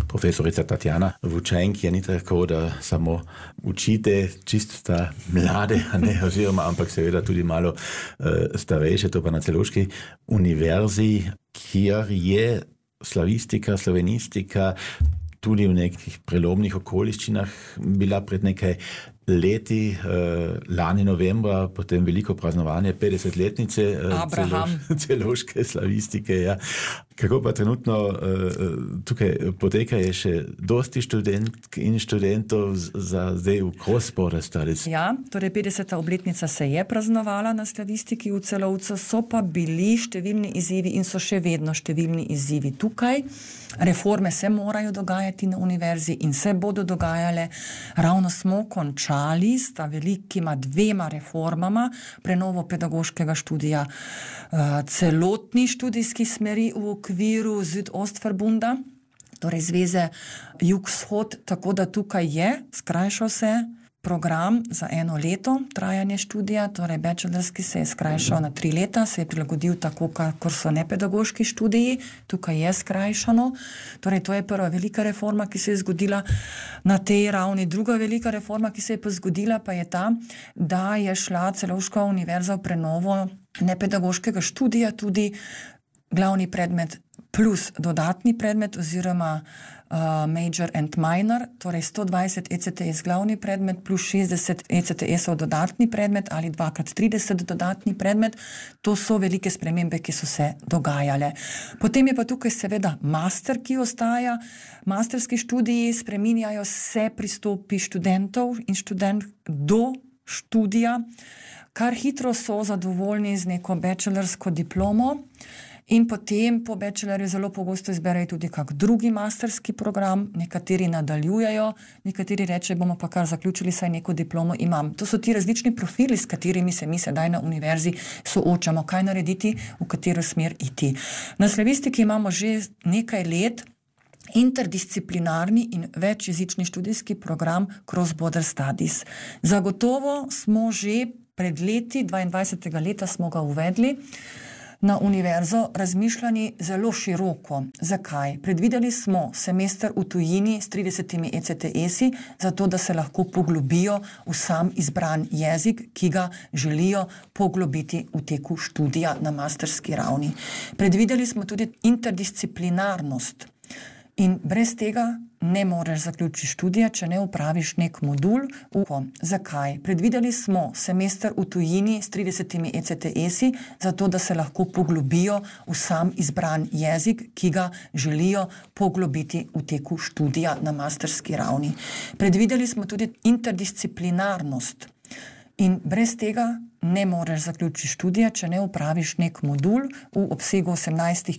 profesorica Tatjana Vučenk je ni tako, da samo učite čisto mlade, ampak seveda tudi malo starejše, to pa na Celovški univerzi, kjer je slavistika, slovenistika tudi v nekih prelomnih okoliščinah bila pred nekaj leti, lani novembra, potem veliko praznovanje 50-letnice Celovške slavistike. Ja. Kako pa trenutno tukaj poteka, je še dosti študentk in študentov za zdaj v cross-border studies? Ja, torej 50. obletnica se je praznovala na slavistiki v Celovcu, so pa bili številni izzivi in so še vedno številni izzivi tukaj. Reforme se morajo dogajati na univerzi in se bodo dogajale. Ravno smo končali s ta velikima 2 reformama, prenovo pedagoškega študija, celotni študijski smeri v okviru Südostverbunda, torej Zveze Jug-Vzhod, tako da tukaj je skrajšal se program za 1 leto trajanje študija, torej bachelorski se je skrajšal na 3 leta, se je prilagodil tako, kakor so nepedagoški študiji, tukaj je skrajšano. Torej, to je prva velika reforma, ki se je zgodila na tej ravni. Druga velika reforma, ki se je pa zgodila, pa je ta, da je šla Celovška univerza v prenovo nepedagoškega študija, tudi glavni predmet plus dodatni predmet oziroma major and minor, torej 120 ECTS glavni predmet plus 60 ECTS-ov dodatni predmet ali 2x30 dodatni predmet. To so velike spremembe, ki so se dogajale. Potem je pa tukaj seveda master, ki ostaja. Masterski študiji spreminjajo se pristopi študentov in študent do študija, kar hitro so zadovoljni z neko bachelorsko diplomo. In potem po bachelorju zelo pogosto izberejo tudi kak drugi masterski program, nekateri nadaljujejo, nekateri reče, bomo pa kar zaključili, saj neko diplomo imam. To so ti različni profili, s katerimi se mi sedaj na univerzi soočamo, kaj narediti, v katero smer iti. Na slavistiki imamo že nekaj let interdisciplinarni in večjezični študijski program Cross-Border Studies. Zagotovo smo že pred leti, 22. leta smo ga uvedli, na univerzo razmišljani zelo široko. Zakaj? Predvideli smo semester v tujini s 30 ECTS-i, zato da se lahko poglobijo v sam izbran jezik, ki ga želijo poglobiti v teku študija na masterski ravni. Predvideli smo tudi interdisciplinarnost. In brez tega ne moreš zaključiti študija, če ne opraviš nek modul. Zakaj? Predvideli smo semester v tujini s 30 ECTS-i, zato da se lahko poglobijo v sam izbran jezik, ki ga želijo poglobiti v teku študija na masterski ravni. Predvideli smo tudi interdisciplinarnost. In brez tega ne moreš zaključiti študija, če ne opraviš nek modul v obsegu 18